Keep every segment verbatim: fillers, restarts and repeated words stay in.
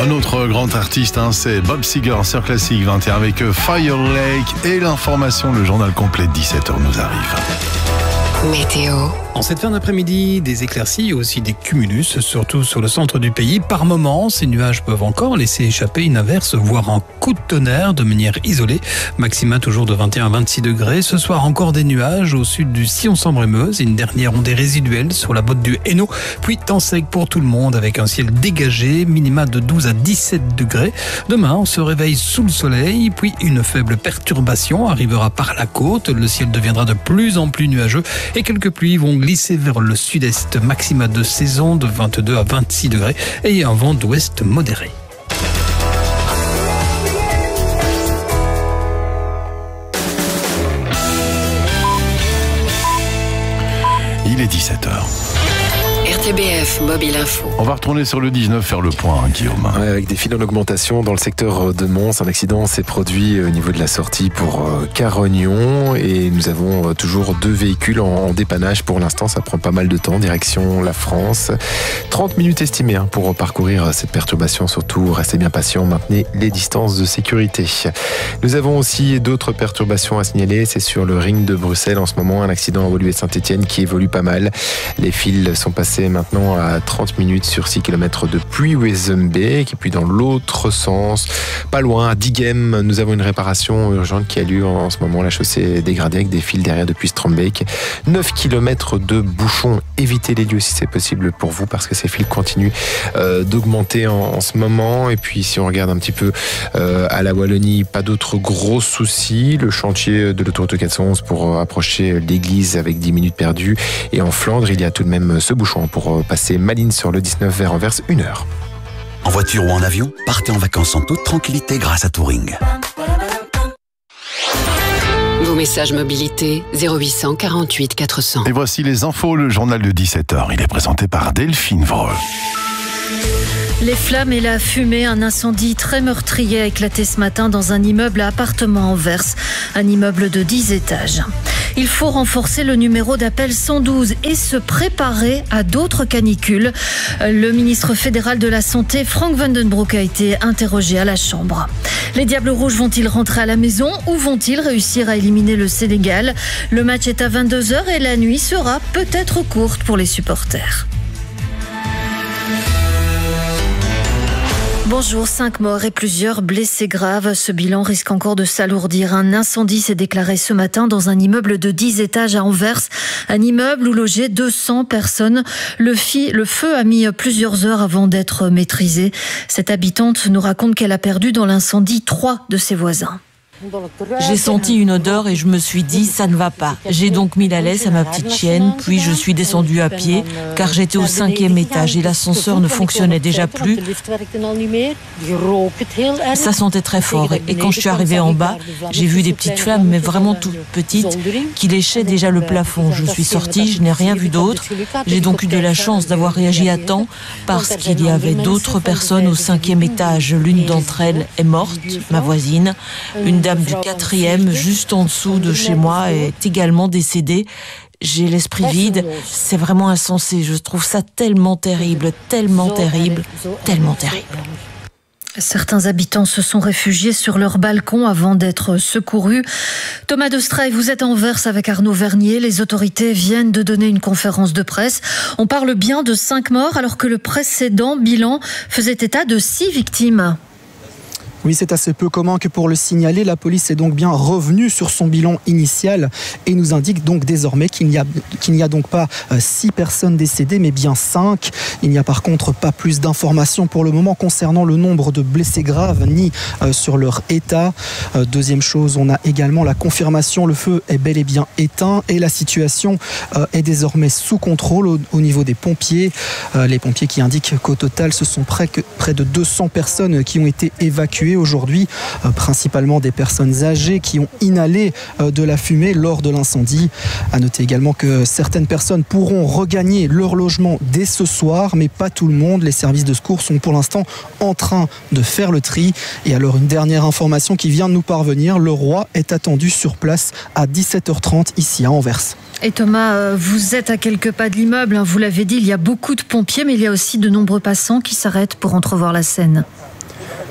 Un autre grand artiste, hein, c'est Bob Seger sur Classique vingt et un avec Fire Lake et l'information, le journal complet de dix-sept heures nous arrive. Météo. En cette fin d'après-midi, des éclaircies et aussi des cumulus, surtout sur le centre du pays. Par moments, ces nuages peuvent encore laisser échapper une averse, voire un coup de tonnerre de manière isolée. Maxima toujours de vingt et un à vingt-six degrés. Ce soir, encore des nuages au sud du Sion-Sambre-et-Meuse. Une dernière ondée résiduelle sur la botte du Hainaut. Puis temps sec pour tout le monde avec un ciel dégagé, minima de douze à dix-sept degrés. Demain, on se réveille sous le soleil, puis une faible perturbation arrivera par la côte. Le ciel deviendra de plus en plus nuageux et quelques pluies vont glisser vers le sud-est, maxima de saison de vingt-deux à vingt-six degrés et un vent d'ouest modéré. Il est dix-sept heures. R T B F Mobile Info. On va retourner sur le dix-neuf, faire le point, hein, Guillaume. Ouais, avec des files en augmentation dans le secteur de Mons. Un accident s'est produit au niveau de la sortie pour Carognon et nous avons toujours deux véhicules en dépannage pour l'instant. Ça prend pas mal de temps, direction la France. trente minutes estimées hein, pour parcourir cette perturbation. Surtout, restez bien patients, maintenez les distances de sécurité. Nous avons aussi d'autres perturbations à signaler. C'est sur le ring de Bruxelles en ce moment. Un accident à Woluwe-Saint-Étienne qui évolue pas mal. Les files sont passées maintenant à trente minutes sur six kilomètres de Puy-Wezembeek et puis dans l'autre sens, pas loin, à Diegem, nous avons une réparation urgente qui a lieu en ce moment. La chaussée est dégradée avec des files derrière depuis Strombeek. neuf kilomètres de bouchons. Évitez les lieux si c'est possible pour vous parce que ces files continuent euh, d'augmenter en, en ce moment. Et puis si on regarde un petit peu euh, à la Wallonie, pas d'autres gros soucis. Le chantier de l'autoroute quatre cent onze pour approcher l'église avec dix minutes perdues. Et en Flandre, il y a tout de même ce bouchon pour passer Malines sur le dix-neuf vers Anvers, une heure. En voiture ou en avion, partez en vacances en toute tranquillité grâce à Touring. Vos messages mobilité zéro huit cent quarante-huit quatre cents. Et voici les infos, le journal de dix-sept heures. Il est présenté par Delphine Vreux. Les flammes et la fumée, un incendie très meurtrier a éclaté ce matin dans un immeuble à appartements à Anvers, un immeuble de dix étages. Il faut renforcer le numéro d'appel cent douze et se préparer à d'autres canicules. Le ministre fédéral de la Santé, Frank Vandenbroek, a été interrogé à la Chambre. Les Diables Rouges vont-ils rentrer à la maison ou vont-ils réussir à éliminer le Sénégal ? Le match est à vingt-deux heures et la nuit sera peut-être courte pour les supporters. Bonjour, cinq morts et plusieurs blessés graves. Ce bilan risque encore de s'alourdir. Un incendie s'est déclaré ce matin dans un immeuble de dix étages à Anvers. Un immeuble où logeaient deux cents personnes. Le, fi- le feu a mis plusieurs heures avant d'être maîtrisé. Cette habitante nous raconte qu'elle a perdu dans l'incendie trois de ses voisins. J'ai senti une odeur et je me suis dit ça ne va pas. J'ai donc mis la laisse à ma petite chienne, puis je suis descendue à pied car j'étais au cinquième étage et l'ascenseur ne fonctionnait déjà plus. Ça sentait très fort et quand je suis arrivée en bas, j'ai vu des petites flammes, mais vraiment toutes petites, qui léchaient déjà le plafond. Je suis sortie, je n'ai rien vu d'autre. J'ai donc eu de la chance d'avoir réagi à temps parce qu'il y avait d'autres personnes au cinquième étage. L'une d'entre elles est morte, ma voisine. Une dame du quatrième, juste en dessous de chez moi, est également décédée. J'ai l'esprit vide, c'est vraiment insensé. Je trouve ça tellement terrible, tellement terrible, tellement terrible. Certains habitants se sont réfugiés sur leur balcon avant d'être secourus. Thomas de Straay, vous êtes à Anvers avec Arnaud Vernier. Les autorités viennent de donner une conférence de presse. On parle bien de cinq morts alors que le précédent bilan faisait état de six victimes. Oui, c'est assez peu commun que pour le signaler. La police est donc bien revenue sur son bilan initial et nous indique donc désormais qu'il n'y a, qu'il n'y a donc pas euh, six personnes décédées, mais bien cinq. Il n'y a par contre pas plus d'informations pour le moment concernant le nombre de blessés graves ni euh, sur leur état. Euh, deuxième chose, on a également la confirmation. Le feu est bel et bien éteint et la situation euh, est désormais sous contrôle au, au niveau des pompiers. Euh, les pompiers qui indiquent qu'au total, ce sont près, que, près de deux cents personnes qui ont été évacuées aujourd'hui, euh, principalement des personnes âgées qui ont inhalé euh, de la fumée lors de l'incendie. À noter également que certaines personnes pourront regagner leur logement dès ce soir, mais pas tout le monde. Les services de secours sont pour l'instant en train de faire le tri. Et alors une dernière information qui vient de nous parvenir, le roi est attendu sur place à dix-sept heures trente ici à Anvers. Et Thomas, vous êtes à quelques pas de l'immeuble, vous l'avez dit, il y a beaucoup de pompiers, mais il y a aussi de nombreux passants qui s'arrêtent pour entrevoir la scène.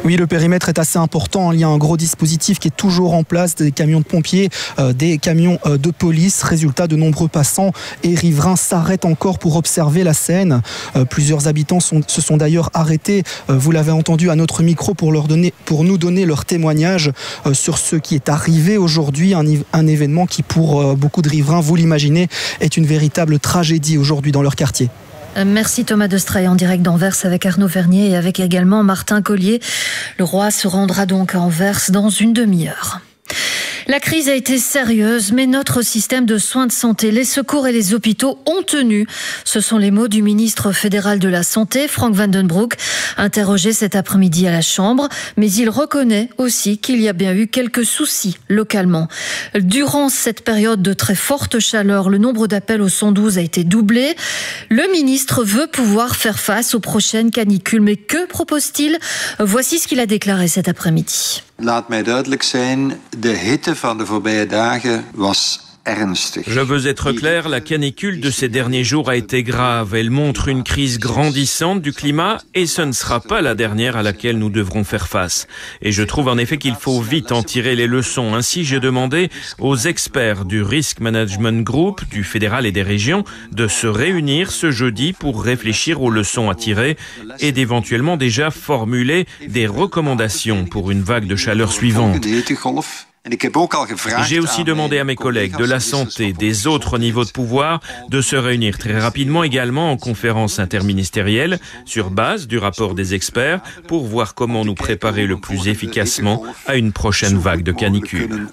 Oui, le périmètre est assez important. Il y a un gros dispositif qui est toujours en place, des camions de pompiers, euh, des camions euh, de police. Résultat, de nombreux passants et riverains s'arrêtent encore pour observer la scène. Euh, plusieurs habitants sont, se sont d'ailleurs arrêtés, euh, vous l'avez entendu à notre micro, pour, leur donner, pour nous donner leur témoignage euh, sur ce qui est arrivé aujourd'hui. Un, un événement qui, pour euh, beaucoup de riverains, vous l'imaginez, est une véritable tragédie aujourd'hui dans leur quartier. Merci Thomas Destraille en direct d'Anvers avec Arnaud Vernier et avec également Martin Collier. Le roi se rendra donc à Anvers dans une demi-heure. La crise a été sérieuse, mais notre système de soins de santé, les secours et les hôpitaux ont tenu. Ce sont les mots du ministre fédéral de la Santé, Frank van den Broek, interrogé cet après-midi à la Chambre. Mais il reconnaît aussi qu'il y a bien eu quelques soucis localement. Durant cette période de très forte chaleur, le nombre d'appels au cent douze a été doublé. Le ministre veut pouvoir faire face aux prochaines canicules. Mais que propose-t-il ? Voici ce qu'il a déclaré cet après-midi. Laat mij duidelijk zijn, de hitte van de voorbije dagen was ernstig. Je veux être clair, la canicule de ces derniers jours a été grave. Elle montre une crise grandissante du climat et ce ne sera pas la dernière à laquelle nous devrons faire face. Et je trouve en effet qu'il faut vite en tirer les leçons. Ainsi, j'ai demandé aux experts du Risk Management Group, du fédéral et des régions, de se réunir ce jeudi pour réfléchir aux leçons à tirer et d'éventuellement déjà formuler des recommandations pour une vague de chaleur suivante. J'ai aussi demandé à mes collègues de la santé, des autres niveaux de pouvoir, de se réunir très rapidement également en conférence interministérielle sur base du rapport des experts pour voir comment nous préparer le plus efficacement à une prochaine vague de canicule.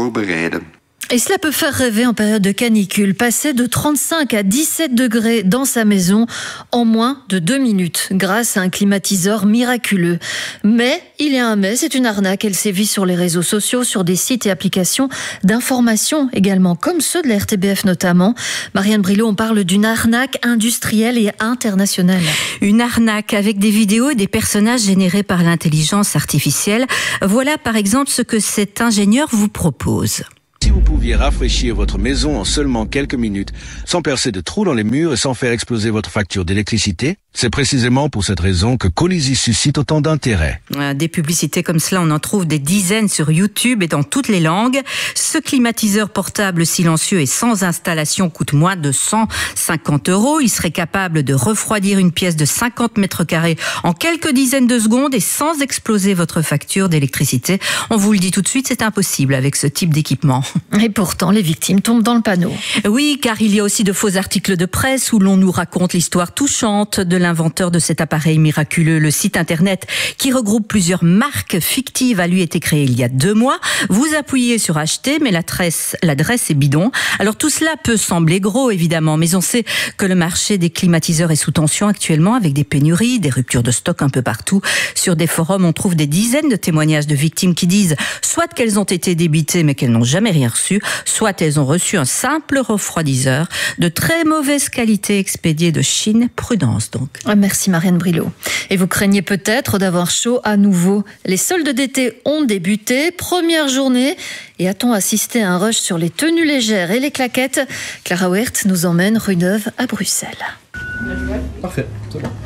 Et cela peut faire rêver en période de canicule, passer de trente-cinq à dix-sept degrés dans sa maison en moins de deux minutes, grâce à un climatiseur miraculeux. Mais, il y a un mais, c'est une arnaque, elle sévit sur les réseaux sociaux, sur des sites et applications d'information également, comme ceux de la R T B F notamment. Marianne Brilot, on parle d'une arnaque industrielle et internationale. Une arnaque avec des vidéos et des personnages générés par l'intelligence artificielle. Voilà par exemple ce que cet ingénieur vous propose. Si vous pouviez rafraîchir votre maison en seulement quelques minutes, sans percer de trous dans les murs et sans faire exploser votre facture d'électricité, c'est précisément pour cette raison que Colizy suscite autant d'intérêt. Des publicités comme cela, on en trouve des dizaines sur YouTube et dans toutes les langues. Ce climatiseur portable silencieux et sans installation coûte moins de cent cinquante euros. Il serait capable de refroidir une pièce de cinquante mètres carrés en quelques dizaines de secondes et sans exploser votre facture d'électricité. On vous le dit tout de suite, c'est impossible avec ce type d'équipement. Et pourtant, les victimes tombent dans le panneau. Oui, car il y a aussi de faux articles de presse où l'on nous raconte l'histoire touchante de l'inventeur de cet appareil miraculeux. Le site internet qui regroupe plusieurs marques fictives a lui été créé il y a deux mois. Vous appuyez sur acheter, mais l'adresse, l'adresse est bidon. Alors tout cela peut sembler gros, évidemment, mais on sait que le marché des climatiseurs est sous tension actuellement avec des pénuries, des ruptures de stock un peu partout. Sur des forums, on trouve des dizaines de témoignages de victimes qui disent soit qu'elles ont été débitées mais qu'elles n'ont jamais rien reçu, soit elles ont reçu un simple refroidisseur de très mauvaise qualité expédié de Chine. Prudence donc. Merci Marianne Brilot. Et vous craignez peut-être d'avoir chaud à nouveau. Les soldes d'été ont débuté, première journée, et a-t-on assisté à un rush sur les tenues légères et les claquettes ? Clara Wert nous emmène rue Neuve à Bruxelles. Parfait, c'est bon.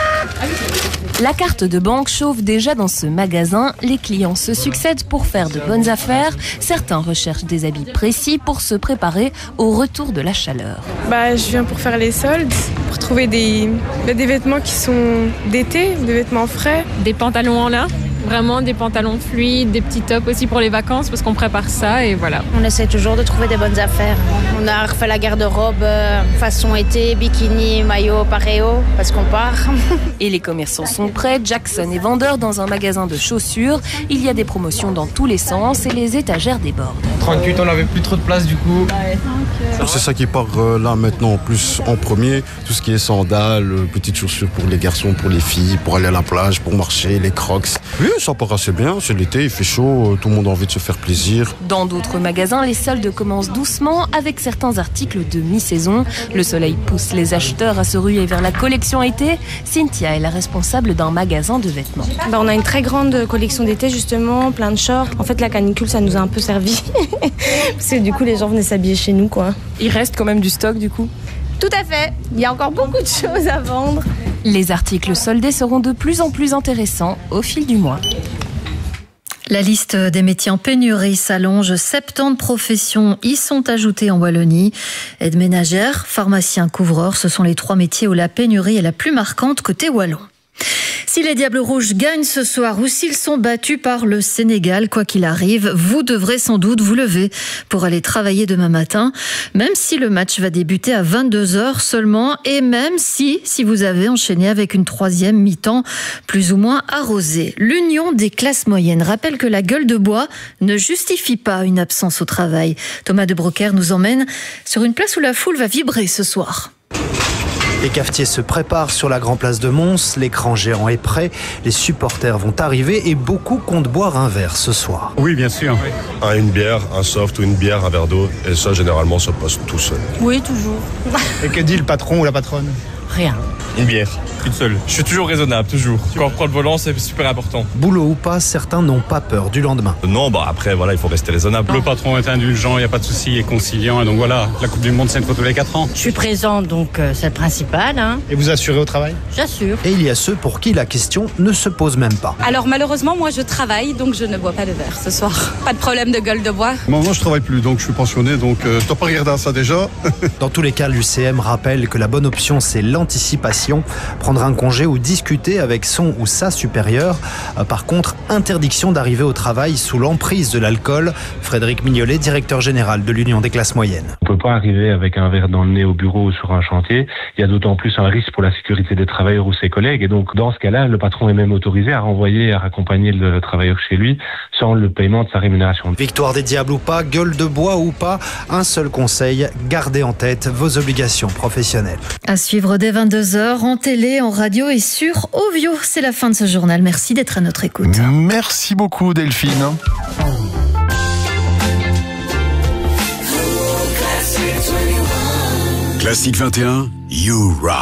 La carte de banque chauffe déjà dans ce magasin. Les clients se succèdent pour faire de bonnes affaires. Certains recherchent des habits précis pour se préparer au retour de la chaleur. Bah, je viens pour faire les soldes, pour trouver des, des vêtements qui sont d'été, des vêtements frais. Des pantalons en lin, vraiment des pantalons fluides, des petits tops aussi pour les vacances parce qu'on prépare ça et voilà. On essaie toujours de trouver des bonnes affaires. On a refait la garde-robe euh, façon été, bikini, maillot, paréo, parce qu'on part. Et les commerçants sont prêts. Jackson est vendeur dans un magasin de chaussures. Il y a des promotions dans tous les sens et les étagères débordent. trente-huit, on n'avait plus trop de place du coup. Ouais. C'est ça qui part euh, là maintenant en plus en premier. Tout ce qui est sandales, petites chaussures pour les garçons, pour les filles, pour aller à la plage, pour marcher, les crocs. Oui, ça part assez bien. C'est l'été, il fait chaud, tout le monde a envie de se faire plaisir. Dans d'autres magasins, les soldes commencent doucement avec certains articles de mi-saison. Le soleil pousse les acheteurs à se ruer vers la collection été. Cynthia est la responsable d'un magasin de vêtements. Bah, on a une très grande collection d'été justement, plein de shorts. En fait, la canicule, ça nous a un peu servi. Parce que du coup, les gens venaient s'habiller chez nous, quoi. Il reste quand même du stock du coup ? Tout à fait. Il y a encore beaucoup de choses à vendre. Les articles soldés seront de plus en plus intéressants au fil du mois. La liste des métiers en pénurie s'allonge. soixante-dix professions y sont ajoutées en Wallonie. Aide ménagère, pharmacien, couvreur, ce sont les trois métiers où la pénurie est la plus marquante côté wallon. Si les Diables Rouges gagnent ce soir ou s'ils sont battus par le Sénégal, quoi qu'il arrive, vous devrez sans doute vous lever pour aller travailler demain matin, même si le match va débuter à vingt-deux heures seulement et même si, si vous avez enchaîné avec une troisième mi-temps plus ou moins arrosée. L'Union des classes moyennes rappelle que la gueule de bois ne justifie pas une absence au travail. Thomas de Brocaire nous emmène sur une place où la foule va vibrer ce soir. Les cafetiers se préparent sur la Grand Place de Mons, l'écran géant est prêt, les supporters vont arriver et beaucoup comptent boire un verre ce soir. Oui, bien sûr. Un, une bière, un soft ou une bière, un verre d'eau, et ça généralement ça passe tout seul. Oui, toujours. Et que dit le patron ou la patronne? Rien. Une bière. Une seule. Je suis toujours raisonnable, toujours. Quand on prend le volant, c'est super important. Boulot ou pas, certains n'ont pas peur du lendemain. Non, bah après, voilà, il faut rester raisonnable. Le patron est indulgent, il n'y a pas de souci, il est conciliant, et donc voilà, la Coupe du Monde, c'est une fois tous les quatre ans. Je suis présente, donc euh, c'est le principal. Hein. Et vous assurez au travail? J'assure. Et il y a ceux pour qui la question ne se pose même pas. Alors malheureusement, moi je travaille, donc je ne bois pas de verre ce soir. Pas de problème de gueule de bois. Moi, moi je travaille plus, donc je suis pensionné, donc euh, je dois pas regarder à ça déjà. Dans tous les cas, l'U C M rappelle que la bonne option, c'est l'anticipation. Prendre un congé ou discuter avec son ou sa supérieure. Par contre, interdiction d'arriver au travail sous l'emprise de l'alcool. Frédéric Mignolet, directeur général de l'Union des classes moyennes. On ne peut pas arriver avec un verre dans le nez au bureau ou sur un chantier. Il y a d'autant plus un risque pour la sécurité des travailleurs ou ses collègues. Et donc, dans ce cas-là, le patron est même autorisé à renvoyer, à raccompagner le travailleur chez lui sans le paiement de sa rémunération. Victoire des Diables ou pas, gueule de bois ou pas, un seul conseil, gardez en tête vos obligations professionnelles. À suivre dès vingt-deux heures en télé, en radio et sur Ovio. C'est la fin de ce journal. Merci d'être à notre écoute. Merci beaucoup Delphine. Classique vingt et un, You Rock.